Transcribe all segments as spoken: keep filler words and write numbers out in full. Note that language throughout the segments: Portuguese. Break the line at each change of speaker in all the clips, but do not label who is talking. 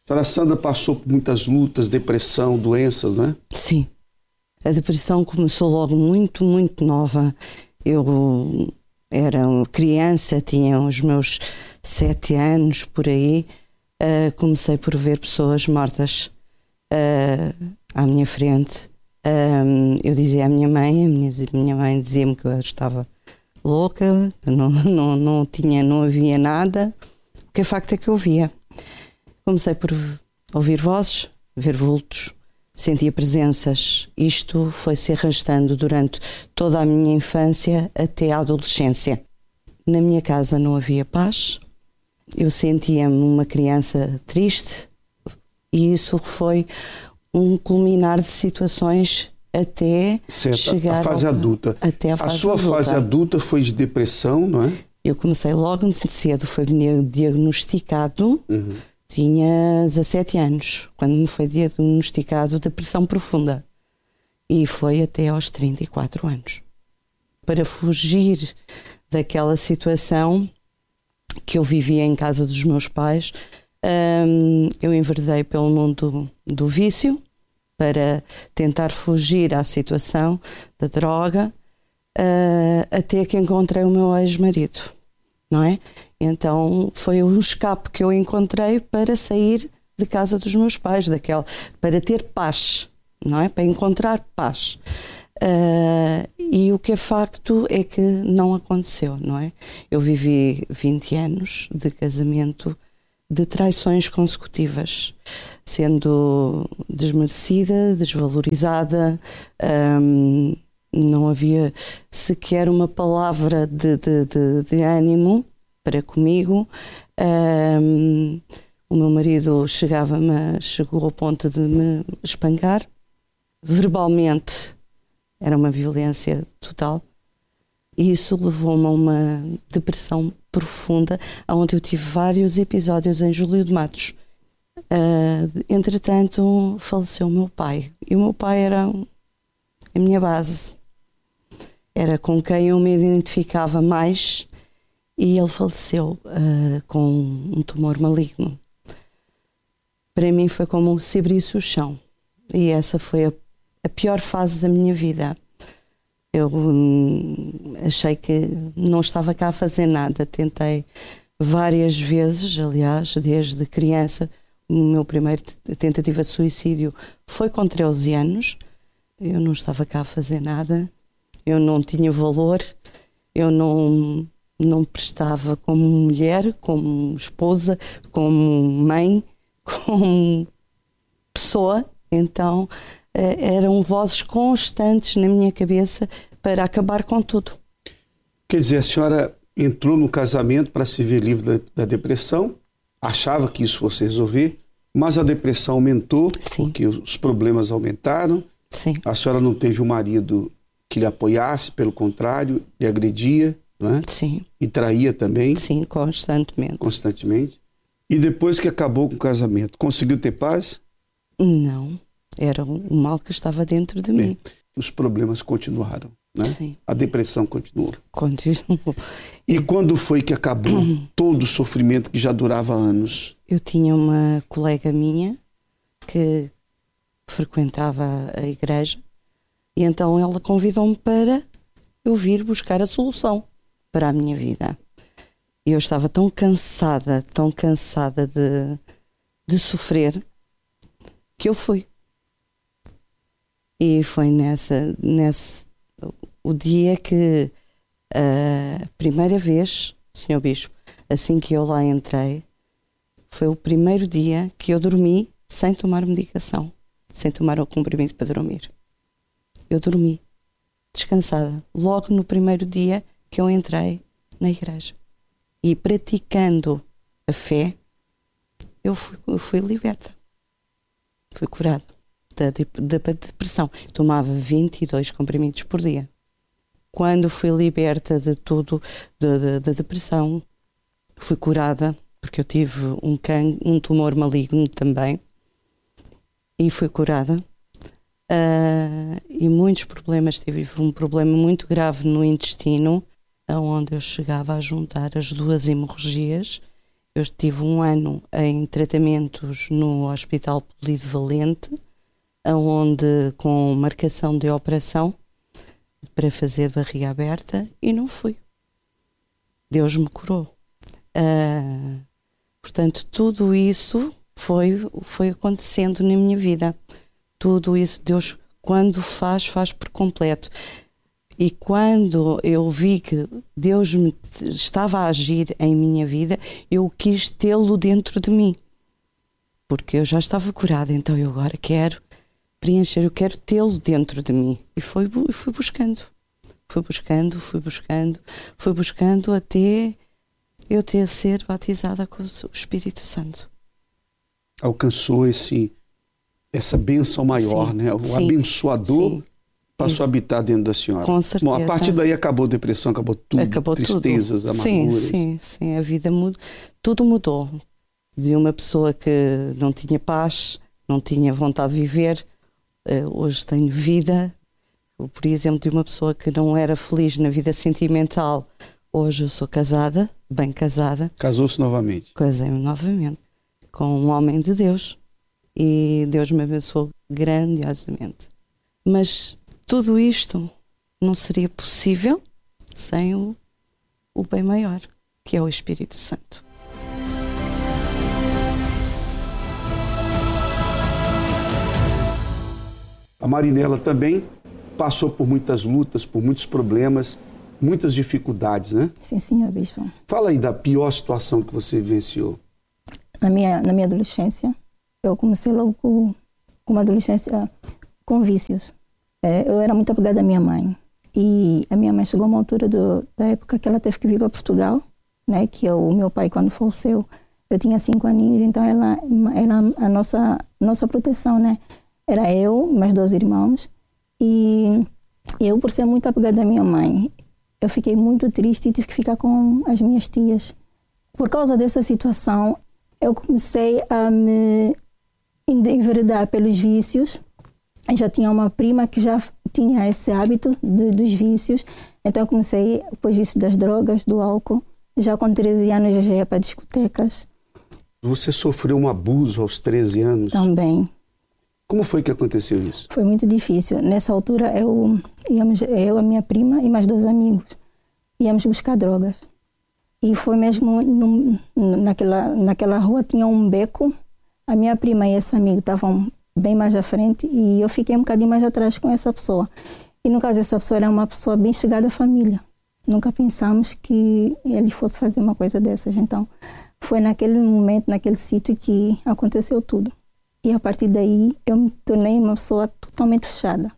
Doutora Sandra passou por muitas lutas, depressão, doenças, não é?
Sim. A depressão começou logo muito, muito nova. Eu era criança, tinha os meus sete anos, por aí. Uh, comecei por ver pessoas mortas uh, à minha frente. Um, eu dizia à minha mãe, a minha, minha mãe dizia-me que eu estava louca, não, não, não, tinha, não havia nada. O que é facto é que eu via. Comecei por ouvir vozes, ver vultos, sentia presenças. Isto foi se arrastando durante toda a minha infância até a adolescência. Na minha casa não havia paz, eu sentia-me uma criança triste e isso foi um culminar de situações até
certo.
chegar
a fase
ao,
adulta.
Até a, fase
a sua
adulta.
fase adulta foi de depressão, não é?
Eu comecei logo cedo, foi diagnosticado, uhum. Tinha dezassete anos, quando me foi diagnosticado depressão profunda. E foi até aos trinta e quatro anos. Para fugir daquela situação que eu vivia em casa dos meus pais, hum, eu enveredei pelo mundo do, do vício, para tentar fugir à situação da droga, uh, até que encontrei o meu ex-marido, não é? Então foi um escape que eu encontrei para sair de casa dos meus pais, daquela, para ter paz, não é? Para encontrar paz. Uh, e o que é facto é que não aconteceu, não é? Eu vivi vinte anos de casamento de traições consecutivas, sendo desmerecida, desvalorizada, um, não havia sequer uma palavra de, de, de, de ânimo para comigo. Um, o meu marido chegava-me, chegou ao ponto de me espancar, verbalmente era uma violência total, e isso levou-me a uma depressão profunda, onde eu tive vários episódios em Júlio de Matos. Uh, entretanto, faleceu o meu pai, e o meu pai era a minha base, era com quem eu me identificava mais, e ele faleceu uh, com um tumor maligno. Para mim foi como se abrisse o chão, e essa foi a, a pior fase da minha vida. Eu hum, achei que não estava cá a fazer nada. Tentei várias vezes, aliás, desde criança. O meu primeiro tentativa de suicídio foi com treze anos. Eu não estava cá a fazer nada. Eu não tinha valor. Eu não, não prestava como mulher, como esposa, como mãe, como pessoa. Então eram vozes constantes na minha cabeça para acabar com tudo.
Quer dizer, a senhora entrou no casamento para se ver livre da, da depressão, achava que isso fosse resolver, mas a depressão aumentou. Sim. Porque os problemas aumentaram.
Sim.
A senhora não teve um marido que lhe apoiasse, pelo contrário, lhe agredia, não é?
Sim.
E traía também.
Sim, constantemente.
Constantemente. E depois que acabou com o casamento, conseguiu ter paz?
Não. Era o mal que estava dentro de
Bem,
mim.
Os problemas continuaram, né?
Sim.
A depressão continuou.
Continuou.
E quando foi que acabou todo o sofrimento que já durava anos?
Eu tinha uma colega minha que frequentava a igreja e então ela convidou-me para eu vir buscar a solução para a minha vida. E eu estava tão cansada, tão cansada de, de sofrer, que eu fui. E foi nessa, nesse, o dia que a primeira vez, senhor Bispo, assim que eu lá entrei, foi o primeiro dia que eu dormi sem tomar medicação, sem tomar o comprimido para dormir. Eu dormi, descansada, logo no primeiro dia que eu entrei na igreja. E praticando a fé, eu fui, eu fui liberta, fui curada da, da depressão. Tomava vinte e dois comprimidos por dia. Quando fui liberta de tudo, da depressão, fui curada, porque eu tive um, can, um tumor maligno também, e fui curada. Uh, e muitos problemas, tive um problema muito grave no intestino, onde eu chegava a juntar as duas hemorragias, Eu estive um ano em tratamentos no Hospital Polivalente, onde com marcação de operação para fazer barriga aberta, e não fui. Deus me curou. Uh, portanto, tudo isso foi, foi acontecendo na minha vida. Tudo isso, Deus, quando faz, faz por completo. E quando eu vi que Deus me estava a agir em minha vida, eu quis tê-lo dentro de mim. Porque eu já estava curada, então eu agora quero preencher, eu quero tê-lo dentro de mim. E fui, fui buscando, fui buscando, fui buscando, fui buscando até eu ter ser batizada com o Espírito Santo.
Alcançou esse, essa bênção maior, sim, né? O sim, abençoador sim. Passou Isso. a habitar dentro da senhora.
Com certeza.
Bom, a partir daí acabou a depressão, acabou tudo,
acabou
tristezas,
tudo.
amarguras.
Sim, sim, sim, a vida mudou, tudo mudou. De uma pessoa que não tinha paz, não tinha vontade de viver, hoje tenho vida. Por exemplo, de uma pessoa que não era feliz na vida sentimental, hoje eu sou casada, bem casada.
Casou-se novamente?
Casei-me novamente, com um homem de Deus. E Deus me abençoou grandiosamente. Mas tudo isto não seria possível sem o, o bem maior, que é o Espírito Santo.
A Marinela também passou por muitas lutas, por muitos problemas, muitas dificuldades, né?
Sim, senhor bispo.
Fala aí da pior situação que você vivenciou.
Na minha, na minha adolescência, eu comecei logo com, com uma adolescência com vícios. É, eu era muito apegada à minha mãe. E a minha mãe chegou a uma altura do, da época que ela teve que vir para Portugal, né? Que eu, o meu pai, quando faleceu, eu tinha cinco aninhos, então ela era a nossa, nossa proteção, né? Era eu, meus dois irmãos, e eu, por ser muito apegada à minha mãe, eu fiquei muito triste e tive que ficar com as minhas tias. Por causa dessa situação, eu comecei a me enveredar pelos vícios. Eu já tinha uma prima que já tinha esse hábito de, dos vícios, então eu comecei com os vícios das drogas, do álcool. Já com treze anos eu já ia para discotecas.
Você sofreu um abuso aos treze anos?
Também.
Como foi que aconteceu isso?
Foi muito difícil. Nessa altura, eu, íamos, eu, a minha prima e mais dois amigos, íamos buscar drogas. E foi mesmo num, naquela, naquela rua, tinha um beco. A minha prima e esse amigo estavam bem mais à frente e eu fiquei um bocadinho mais atrás com essa pessoa. E no caso, essa pessoa era uma pessoa bem chegada à família. Nunca pensamos que ele fosse fazer uma coisa dessas. Então, foi naquele momento, naquele sítio que aconteceu tudo. E a partir daí, eu me tornei uma pessoa totalmente fechada.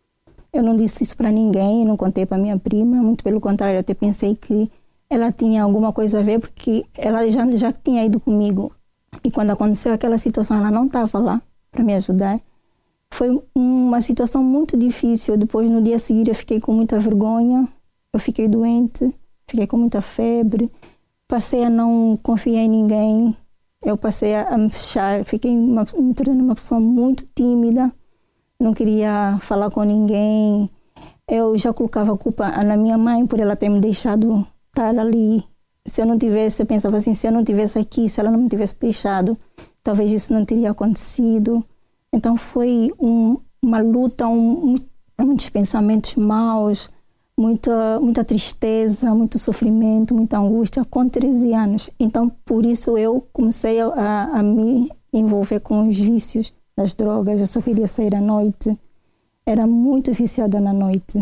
Eu não disse isso para ninguém, eu não contei para minha prima, muito pelo contrário, eu até pensei que ela tinha alguma coisa a ver, porque ela já, já tinha ido comigo. E quando aconteceu aquela situação, ela não estava lá para me ajudar. Foi uma situação muito difícil. Depois, no dia seguinte, eu fiquei com muita vergonha, eu fiquei doente, fiquei com muita febre, passei a não confiar em ninguém. Eu passei a me fechar, fiquei uma, me tornando uma pessoa muito tímida, não queria falar com ninguém. Eu já colocava a culpa na minha mãe por ela ter me deixado estar ali. Se eu não tivesse, eu pensava assim, se eu não tivesse aqui, se ela não me tivesse deixado, talvez isso não teria acontecido. Então foi um, uma luta, um, muitos pensamentos maus, Muita, muita tristeza, muito sofrimento, muita angústia com treze anos. Então, por isso eu comecei a, a me envolver com os vícios das drogas. Eu só queria sair à noite. Era muito viciada na noite.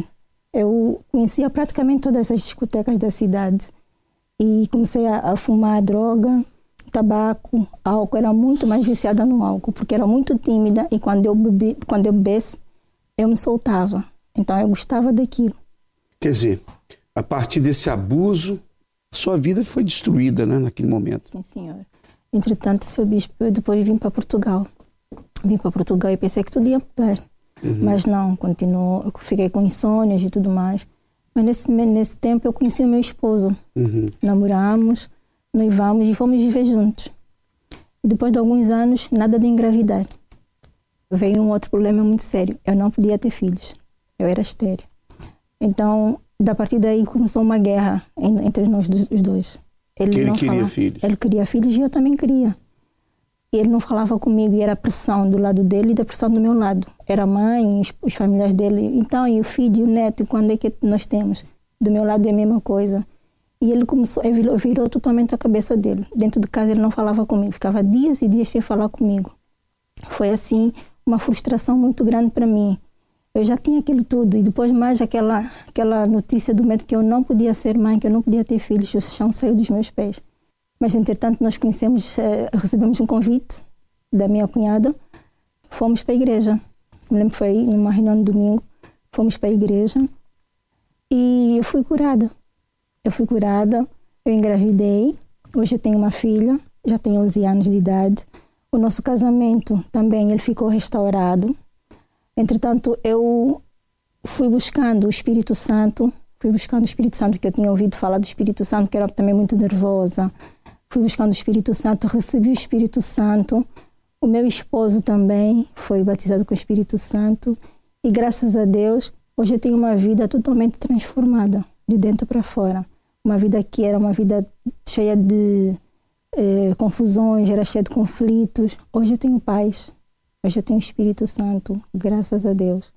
Eu conhecia praticamente todas as discotecas da cidade. E comecei a, a fumar droga, tabaco, álcool. Era muito mais viciada no álcool, porque era muito tímida. E quando eu, bebi, quando eu bebesse, eu me soltava. Então, eu gostava daquilo.
Quer dizer, a partir desse abuso, sua vida foi destruída, né, naquele momento.
Sim, senhor. Entretanto, senhor bispo, eu depois vim para Portugal. Vim para Portugal e pensei que tudo ia mudar. Uhum. Mas não, continuou. Eu fiquei com insônias e tudo mais. Mas nesse, nesse tempo eu conheci o meu esposo. Uhum. Namoramos, noivamos e fomos viver juntos. E depois de alguns anos, nada de engravidar. Veio um outro problema muito sério. Eu não podia ter filhos. Eu era estéril. Então, da partir daí começou uma guerra entre nós os dois. Ele,
ele
não
queria
falava,
filhos.
Ele queria filhos e eu também queria. Ele não falava comigo e era a pressão do lado dele e da pressão do meu lado. Era a mãe, os, os familiares dele. Então, e o filho, e o neto, quando é que nós temos? Do meu lado é a mesma coisa. E ele começou, virou, virou totalmente a cabeça dele. Dentro de casa ele não falava comigo. Ficava dias e dias sem falar comigo. Foi assim, uma frustração muito grande para mim. Eu já tinha aquilo tudo. E depois mais aquela, aquela notícia do médico que eu não podia ser mãe, que eu não podia ter filhos. O chão saiu dos meus pés. Mas, entretanto, nós conhecemos, eh, recebemos um convite da minha cunhada, fomos para a igreja. Me lembro que foi numa reunião de domingo, fomos para a igreja e eu fui curada. Eu fui curada, eu engravidei, hoje eu tenho uma filha, já tenho onze anos de idade. O nosso casamento também, ele ficou restaurado. Entretanto, eu fui buscando o Espírito Santo, fui buscando o Espírito Santo, porque eu tinha ouvido falar do Espírito Santo, que era também muito nervosa. Fui buscando o Espírito Santo, recebi o Espírito Santo. O meu esposo também foi batizado com o Espírito Santo. E graças a Deus, hoje eu tenho uma vida totalmente transformada, de dentro para fora. Uma vida que era uma vida cheia de eh, confusões, era cheia de conflitos. Hoje eu tenho paz. Hoje eu tenho o Espírito Santo, graças a Deus.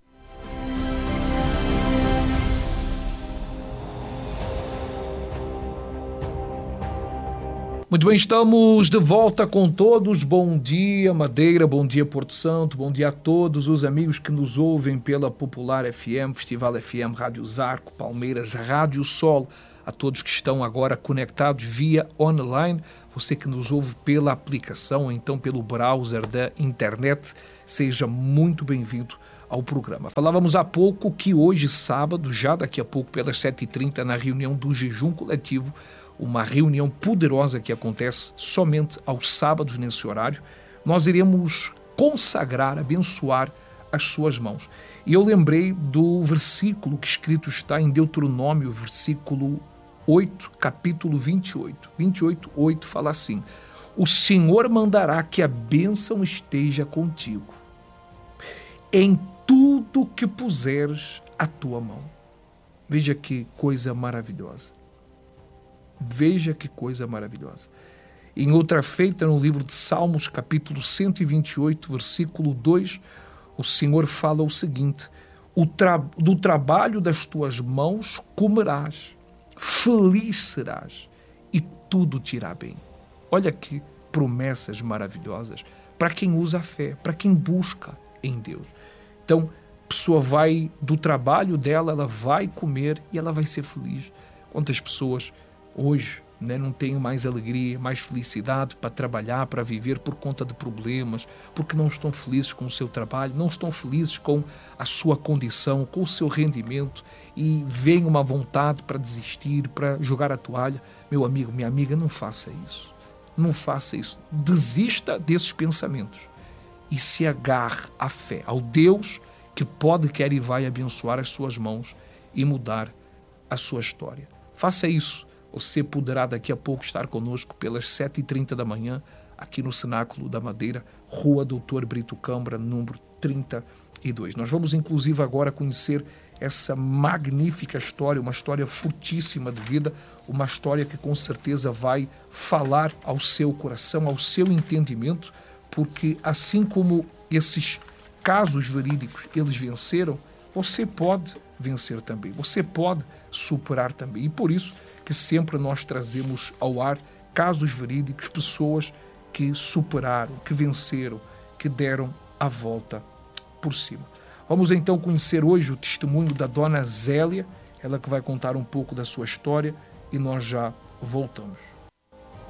Muito bem, estamos de volta com todos. Bom dia, Madeira, bom dia, Porto Santo, bom dia a todos os amigos que nos ouvem pela Popular F M, Festival F M, Rádio Zarco, Palmeiras, Rádio Sol, a todos que estão agora conectados via online, você que nos ouve pela aplicação, ou então pelo browser da internet, seja muito bem-vindo ao programa. Falávamos há pouco que hoje, sábado, já daqui a pouco, pelas sete e trinta, na reunião do Jejum Coletivo, uma reunião poderosa que acontece somente aos sábados nesse horário, nós iremos consagrar, abençoar as suas mãos. E eu lembrei do versículo que escrito está em Deuteronômio, versículo oito, capítulo vinte e oito. vinte e oito, oito fala assim: o Senhor mandará que a bênção esteja contigo em tudo que puseres a tua mão. Veja que coisa maravilhosa. Veja que coisa maravilhosa. Em outra feita, no livro de Salmos, capítulo cento e vinte e oito, versículo dois, o Senhor fala o seguinte: o tra- do trabalho das tuas mãos comerás, feliz serás e tudo te irá bem. Olha que promessas maravilhosas para quem usa a fé, para quem busca em Deus. Então, a pessoa vai, do trabalho dela, ela vai comer e ela vai ser feliz. Quantas pessoas hoje, né, não tenho mais alegria, mais felicidade para trabalhar, para viver por conta de problemas, porque não estão felizes com o seu trabalho, não estão felizes com a sua condição, com o seu rendimento e vem uma vontade para desistir, para jogar a toalha. Meu amigo, minha amiga, não faça isso. Não faça isso. Desista desses pensamentos e se agarre à fé, ao Deus que pode, quer e vai abençoar as suas mãos e mudar a sua história. Faça isso. Você poderá daqui a pouco estar conosco pelas sete e trinta da manhã, aqui no Cenáculo da Madeira, Rua Doutor Brito Câmara, número trinta e dois. Nós vamos, inclusive, agora conhecer essa magnífica história, uma história fortíssima de vida, uma história que com certeza vai falar ao seu coração, ao seu entendimento, porque assim como esses casos verídicos, eles venceram, você pode vencer também, você pode superar também. E por isso que sempre nós trazemos ao ar casos verídicos, pessoas que superaram, que venceram, que deram a volta por cima. Vamos então conhecer hoje o testemunho da dona Zélia, ela que vai contar um pouco da sua história e nós já voltamos.